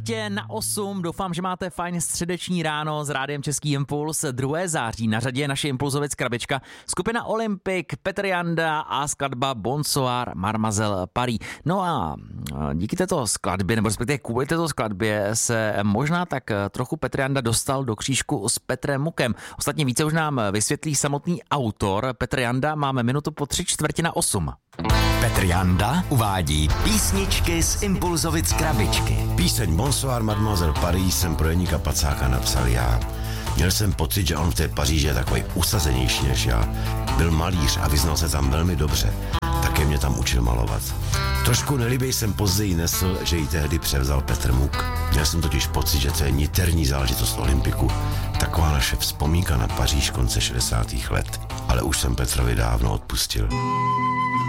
Na 8, doufám, že máte fajn středeční ráno s Rádiem Český Impuls. 2. září na řadě je naše impulzovec krabička, skupina Olympic, Petr Janda a skladba Bonsoir Mademoiselle Paris. No a díky této skladbě, nebo respektive kvůli této skladbě se možná tak trochu Petr Janda dostal do křížku s Petrem Mukem. Ostatně více už nám vysvětlí samotný autor. Petr Janda, máme minutu po 7:45. Petr Janda uvádí písničky z Impulzovic krabičky. Píseň Bonsoir Mademoiselle Paris jsem pro Jeníka Pacáka napsal já. Měl jsem pocit, že on v té Paříži je takový usazenější než já. Byl malíř a vyznal se tam velmi dobře. Také mě tam učil malovat. Trošku nelibej jsem později nesl, že ji tehdy převzal Petr Muk. Měl jsem totiž pocit, že to je niterní záležitost Olympiku. Taková naše vzpomínka na Paříž konce 60. let. Ale už jsem Petrovi dávno odpustil.